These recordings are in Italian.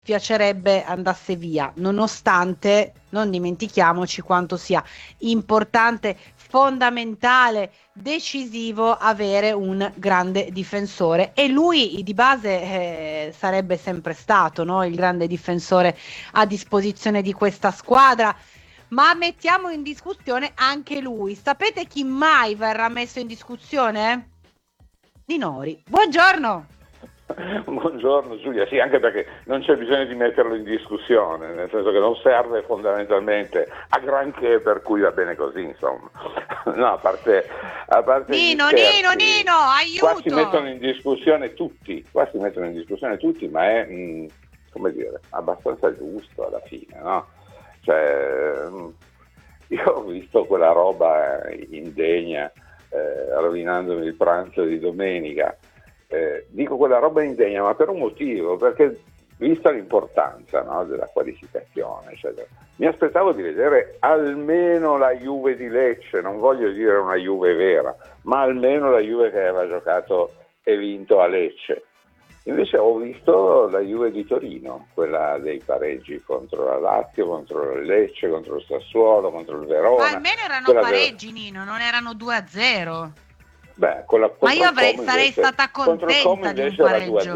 piacerebbe andasse via, nonostante non dimentichiamoci quanto sia importante, fondamentale, decisivo avere un grande difensore, e lui di base sarebbe sempre stato, no, il grande difensore a disposizione di questa squadra. Ma mettiamo in discussione anche lui. Sapete chi mai verrà messo in discussione? Di Nori. Buongiorno. Buongiorno Giulia, sì, anche perché non c'è bisogno di metterlo in discussione, nel senso che non serve fondamentalmente a granché, per cui va bene così, insomma. No, a parte Nino, scherzi, Nino, aiuto! qua si mettono in discussione tutti, ma è, come dire, abbastanza giusto alla fine, no? Cioè, io ho visto quella roba indegna, rovinandomi il pranzo di domenica. Dico quella roba indegna, ma per un motivo, perché vista l'importanza, no, della qualificazione, eccetera, mi aspettavo di vedere almeno la Juve di Lecce, non voglio dire una Juve vera, ma almeno la Juve che aveva giocato e vinto a Lecce. Invece ho visto la Juve di Torino, quella dei pareggi contro la Lazio, contro il Lecce, contro il Sassuolo, contro il Verona. Ma almeno erano pareggi, Nino, non erano 2-0. Beh, ma io sarei stata contenta di un pareggio.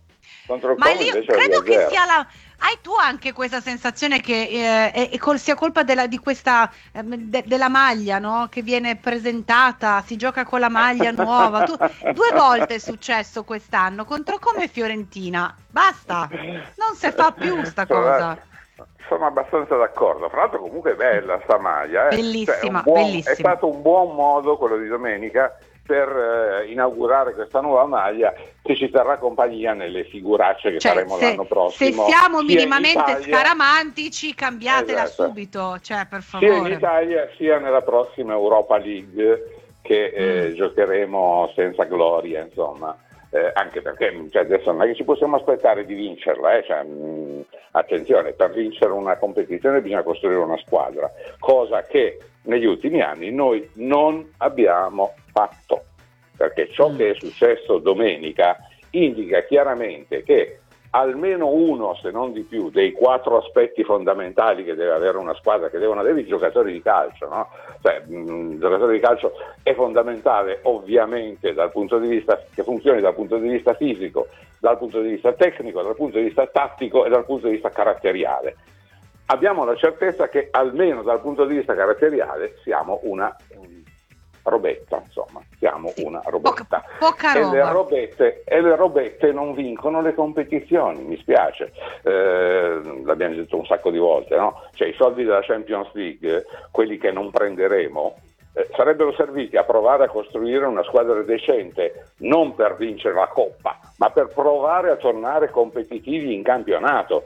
Ma io credo che sia hai tu anche questa sensazione che sia colpa di questa della maglia, no? Che viene presentata, si gioca con la maglia nuova. 2 volte è successo quest'anno contro Como e Fiorentina. Basta, non si fa più sta cosa. Sono abbastanza d'accordo. Fra l'altro comunque è bella sta maglia, bellissima, cioè, bellissima. È stato un buon modo quello di domenica per inaugurare questa nuova maglia, che ci terrà compagnia nelle figuracce che faremo l'anno prossimo. Se siamo minimamente scaramantici, cambiatela subito, cioè, per favore. Sia in Italia sia nella prossima Europa League, che giocheremo senza gloria, insomma. Anche perché adesso non è che ci possiamo aspettare di vincerla, attenzione, per vincere una competizione bisogna costruire una squadra, cosa che negli ultimi anni noi non abbiamo fatto, perché ciò che è successo domenica indica chiaramente che almeno uno, se non di più, dei 4 aspetti fondamentali che deve avere una squadra, che devono avere i giocatori di calcio, no? Cioè, il giocatore di calcio è fondamentale ovviamente dal punto di vista che funzioni dal punto di vista fisico, dal punto di vista tecnico, dal punto di vista tattico e dal punto di vista caratteriale. Abbiamo la certezza che almeno dal punto di vista caratteriale siamo una robetta, insomma, siamo una robetta. Poca roba. E le robette non vincono le competizioni, mi spiace, l'abbiamo detto un sacco di volte, no? Cioè i soldi della Champions League, quelli che non prenderemo, sarebbero serviti a provare a costruire una squadra decente, non per vincere la Coppa, ma per provare a tornare competitivi in campionato.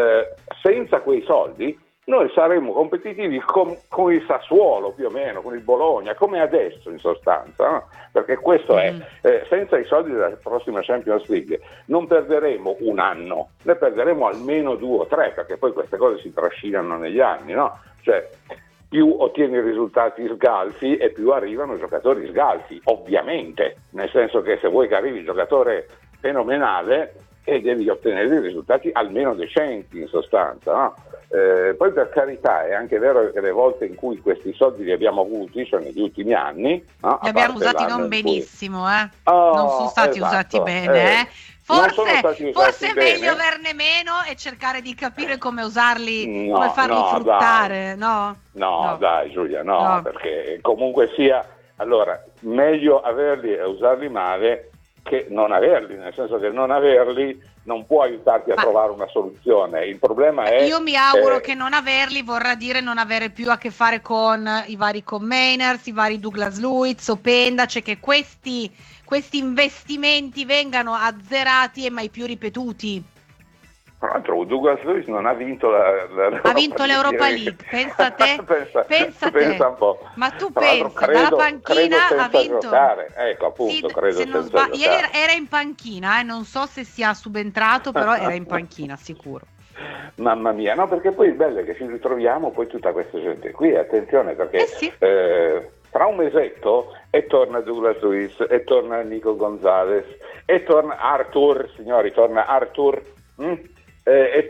Senza quei soldi noi saremmo competitivi con il Sassuolo, più o meno, con il Bologna, come adesso in sostanza, no? Perché questo è, senza i soldi della prossima Champions League non perderemo un anno, ne perderemo almeno 2 o 3, perché poi queste cose si trascinano negli anni, no? Cioè, più ottieni risultati sgalfi e più arrivano giocatori sgalfi, ovviamente, nel senso che se vuoi che arrivi un giocatore fenomenale devi ottenere dei risultati almeno decenti in sostanza, no? Poi per carità è anche vero che le volte in cui questi soldi li abbiamo avuti, cioè negli ultimi anni, no? Li abbiamo usati non benissimo, non sono stati usati bene, Forse è meglio averne meno e cercare di capire come usarli, come farli fruttare, dai. No, dai Giulia, no, perché comunque sia, allora, meglio averli e usarli male che non averli, nel senso che non averli non può aiutarti a trovare una soluzione. Il problema è... Io mi auguro che non averli vorrà dire non avere più a che fare con i vari Mainers, i vari Douglas Luiz, Openda, cioè che questi investimenti vengano azzerati e mai più ripetuti. Tra l'altro Douglas Luiz non ha vinto l'Europa League, pensa a te, pensa un po'. Ma tu pensa, dalla panchina ha vinto. Giocare. Ecco, appunto, sì, credo senza giocare. Ieri era in panchina, non so se sia subentrato, però era in panchina sicuro. Mamma mia, no, perché poi il bello è che ci ritroviamo poi tutta questa gente qui, attenzione, perché tra un mesetto e torna Douglas Luiz, e torna Nico Gonzalez, e torna Arthur, signori, e